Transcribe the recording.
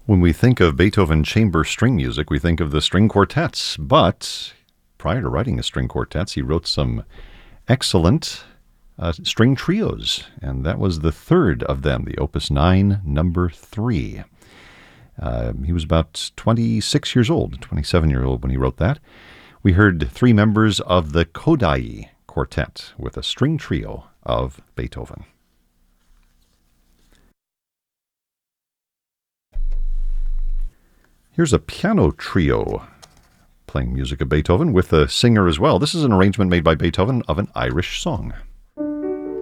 When we think of Beethoven chamber string music, we think of the string quartets. But prior to writing the string quartets, he wrote some excellent string trios, and that was the third of them, the Opus 9, number 3. He was about 26 years old, 27 years old when he wrote that. We heard 3 members of the Kodály Quartet with a string trio of Beethoven. Here's a piano trio playing music of Beethoven with a singer as well. This is an arrangement made by Beethoven of an Irish song.